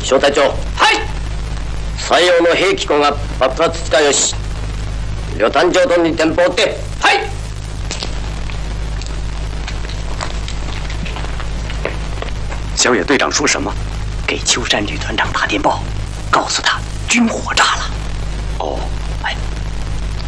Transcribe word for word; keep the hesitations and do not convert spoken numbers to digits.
小隊長。はい。採用の兵器庫が爆発したよし。旅団長殿に電報って。はい。 小野队长说什么？给秋山旅团长打电报，告诉他军火炸了。哦，哎。